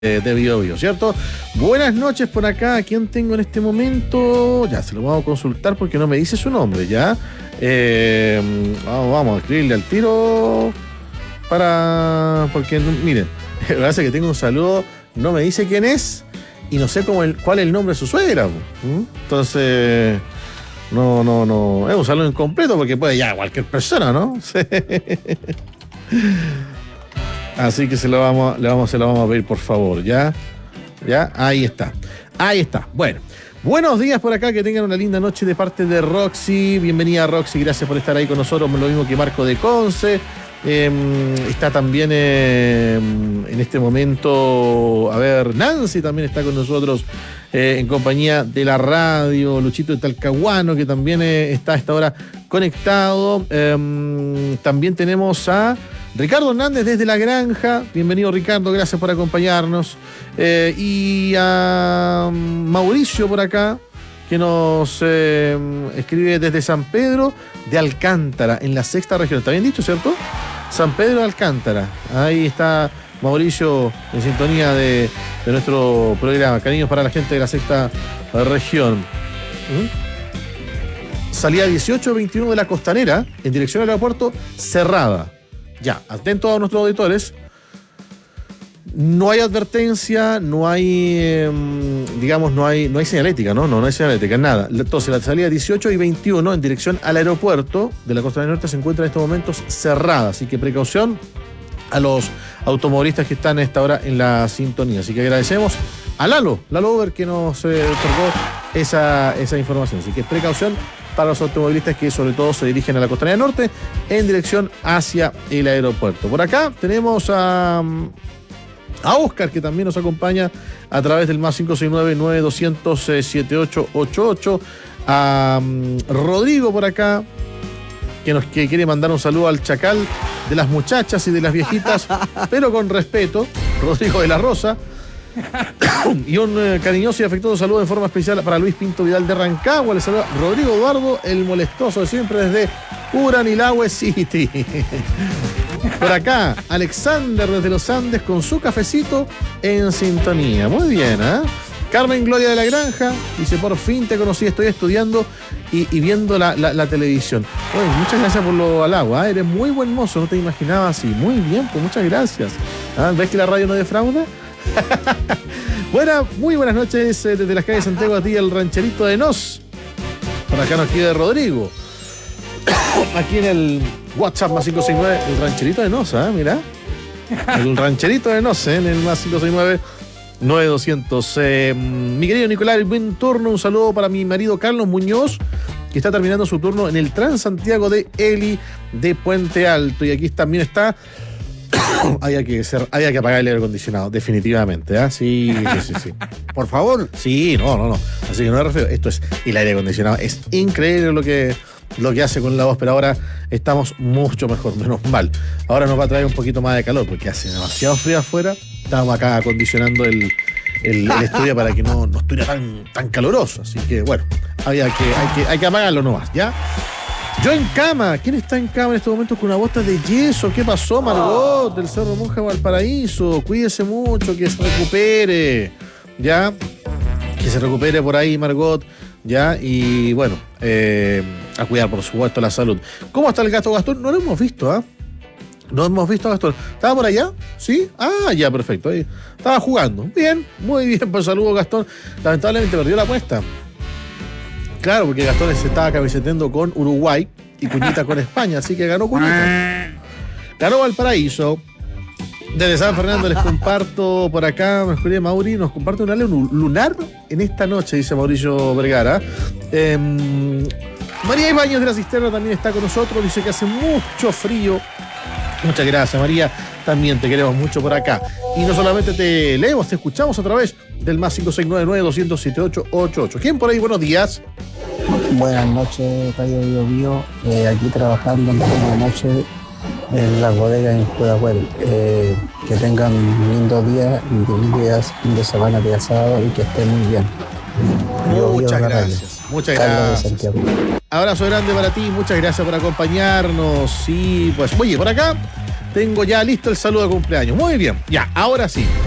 de Biobío, ¿cierto? Buenas noches por acá. ¿A quién tengo en este momento? Ya, se lo vamos a consultar porque no me dice su nombre, ¿ya? Vamos a escribirle al tiro porque, miren, me parece que tengo un saludo, no me dice quién es y no sé cuál es el nombre de su suegra. Entonces, no, es un saludo incompleto porque puede ya cualquier persona, ¿no? Así que se lo vamos a pedir, por favor, ¿ya? Ahí está. Bueno, buenos días por acá, que tengan una linda noche de parte de Roxy. Bienvenida, Roxy, gracias por estar ahí con nosotros, lo mismo que Marco de Conce. Está también en este momento, Nancy también está con nosotros en compañía de la radio, Luchito de Talcahuano, que también está a esta hora conectado. También tenemos a Ricardo Hernández desde La Granja. Bienvenido, Ricardo, gracias por acompañarnos. Y a Mauricio por acá, que nos escribe desde San Pedro de Alcántara, en la sexta región. ¿Está bien dicho, cierto? San Pedro de Alcántara. Ahí está Mauricio en sintonía de nuestro programa. Cariños para la gente de la sexta región. Salida 18-21 de la Costanera en dirección al aeropuerto, cerrada. Ya, atentos a nuestros auditores. No hay advertencia, no hay señalética, ¿no? No hay señalética, nada. Entonces, la salida 18 y 21 en dirección al aeropuerto de la Costa del Norte se encuentra en estos momentos cerrada. Así que precaución a los automovilistas que están a esta hora en la sintonía. Así que agradecemos a Lalo Uber, que nos otorgó esa información. Así que precaución para los automovilistas que sobre todo se dirigen a la Costanera Norte en dirección hacia el aeropuerto. Por acá tenemos a Oscar, que también nos acompaña a través del más 569-9200-7888. A Rodrigo por acá, que quiere mandar un saludo al chacal de las muchachas y de las viejitas, pero con respeto, Rodrigo de la Rosa. Y un cariñoso y afectuoso saludo en forma especial para Luis Pinto Vidal de Rancagua. Le saluda Rodrigo Eduardo, el molestoso de siempre, desde Uranilahue City. Por acá, Alexander desde los Andes con su cafecito en sintonía. Muy bien, ¿eh? Carmen Gloria de la Granja dice: por fin te conocí, estoy estudiando y viendo la televisión. Bueno, muchas gracias por lo al agua, ¿eh? Eres muy buen mozo, no te imaginaba así. Muy bien, pues muchas gracias. ¿Ves que la radio no defrauda? Muy buenas noches desde las calles de Santiago, a ti el rancherito de Nos. Por acá nos quiere Rodrigo. Aquí en el WhatsApp más 569, el rancherito de Nos, mira. El rancherito de Nos, en el más 569-9200. Mi querido Nicolás, buen turno. Un saludo para mi marido Carlos Muñoz, que está terminando su turno en el Transantiago de Eli de Puente Alto. Y aquí también está. Hay que apagar el aire acondicionado, definitivamente, ¿eh? Sí. Por favor. Sí, no. Así que no me refiero. Esto es el aire acondicionado. Es increíble lo que hace con la voz, pero ahora estamos mucho mejor, menos mal. Ahora nos va a traer un poquito más de calor porque hace demasiado frío afuera. Estamos acá acondicionando el estudio para que no estuviera tan caluroso. Así que bueno, hay que apagarlo nomás, ¿ya? Yo en cama. ¿Quién está en cama en este momento con una bota de yeso? ¿Qué pasó, Margot, del Cerro Monja Valparaíso? Cuídese mucho, que se recupere, ¿ya? Que se recupere por ahí, Margot, ¿ya? Y bueno, a cuidar, por supuesto, la salud. ¿Cómo está el gato Gastón? No lo hemos visto, ¿ah? No hemos visto a Gastón. ¿Estaba por allá? ¿Sí? Ya, perfecto. Ahí estaba jugando. Bien, muy bien, pues saludo, Gastón. Lamentablemente perdió la apuesta. Claro, porque Gastón se estaba camiseteando con Uruguay y Cuñita con España, así que ganó Cuñita. Ganó Valparaíso. Desde San Fernando les comparto por acá, me escribe Mauri, nos comparte un halo lunar en esta noche, dice Mauricio Vergara. María Ibáñez de la Cisterna también está con nosotros, dice que hace mucho frío. Muchas gracias, María. También te queremos mucho por acá. Y no solamente te leemos, te escuchamos a través del más 569-9200-7888. ¿Quién por ahí? Buenos días. Buenas noches, Radio Biobío. Aquí trabajando en la noche en las bodegas en Pudahuel. Que tengan un lindo día y días de semana de asado y que estén muy bien. Muchas gracias. Muchas gracias. Abrazo grande para ti, muchas gracias por acompañarnos. Y pues, oye, por acá tengo ya listo el saludo de cumpleaños. Muy bien, ya, ahora sí.